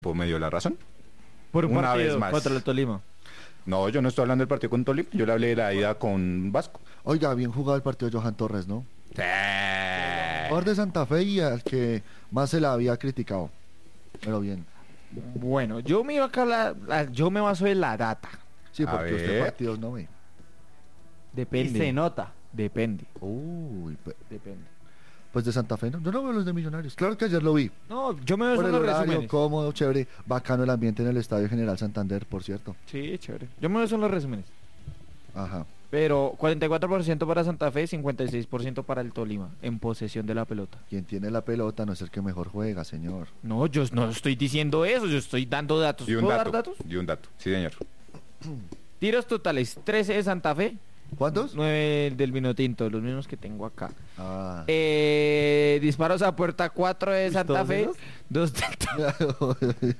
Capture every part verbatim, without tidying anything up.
pues me dio la razón. Por un Una partido vez más. contra el Tolima. No, yo no estoy hablando del partido con Tolima, yo le hablé de la ida con Vasco. Oiga, bien jugado el partido de Johan Torres, ¿no? Sí. Jugador de Santa Fe y al que más se la había criticado. Pero bien. Bueno, yo me iba acá la, la- yo me baso en la data. Sí, A porque usted ver. partidos no ve. Depende. Y se nota. Depende. Uy, pe- Depende. pues de Santa Fe, ¿no? Yo no veo los de Millonarios. Claro que ayer lo vi. No, yo me baso Por en el los horario, resúmenes. cómodo, chévere. Bacano el ambiente en el Estadio General Santander, por cierto. Sí, chévere. Yo me baso en los resúmenes. Ajá. Pero cuarenta y cuatro por ciento para Santa Fe, cincuenta y seis por ciento para el Tolima, en posesión de la pelota. Quien tiene la pelota no es el que mejor juega, señor. No, yo no estoy diciendo eso, yo estoy dando datos. Y un ¿Puedo dato. dar datos? Y un dato, sí señor. Tiros totales, trece de Santa Fe, ¿Cuántos? nueve del Vinotinto, los mismos que tengo acá. Ah. Eh, disparos a puerta, cuatro de Santa ¿Todos Fe, esos? dos de...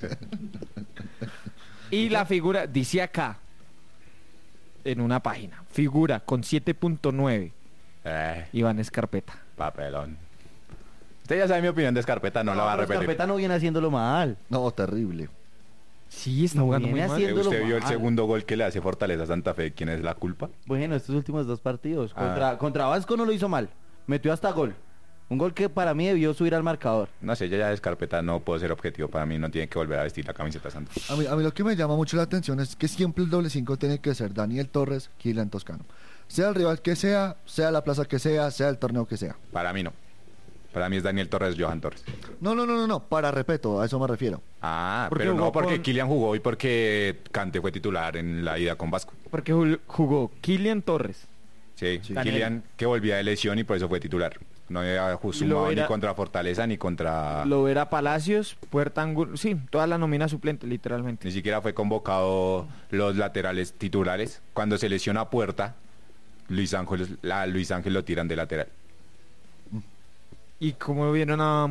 Y la figura, dice acá, en una página, figura con siete punto nueve, Eh, Iván Escarpeta. papelón. Usted ya sabe mi opinión de Escarpeta, no, la va a pero repetir. Escarpeta no viene haciéndolo mal. No, terrible. Sí, está No jugando muy viene mal. así. Eh, haciéndolo ¿Usted vio el mal. segundo gol que le hace Fortaleza a Santa Fe? ¿Quién es la culpa? Bueno, estos últimos dos partidos. Ah. Contra, contra Vasco no lo hizo mal. Metió hasta gol. Un gol que para mí debió subir al marcador. No sé, ya ya Escarpeta no puedo ser objetivo para mí, no tiene que volver a vestir la camiseta Santa. A mí, a mí lo que me llama mucho la atención es que siempre el doble cinco tiene que ser Daniel Torres, Kylian Toscano. Sea el rival que sea, sea la plaza que sea, sea el torneo que sea. Para mí no. Para mí es Daniel Torres, Johan Torres. No, no, no, no, no, para respeto, a eso me refiero. Ah, Porque pero no jugó porque con- Kylian jugó y porque Cante fue titular en la ida con Vasco. Porque jul- jugó Kylian Torres. Sí, Sí. Kylian que volvía de lesión y por eso fue titular. No había ju- Y lo sumado ni era- contra Fortaleza ni contra... Lo era Palacios, Puerta Angulo, sí, toda la nómina suplente, literalmente. Ni siquiera fue convocado los laterales titulares. Cuando se lesiona Puerta, Luis Ángel, la, Luis Ángel lo tiran de lateral. Y como vieron a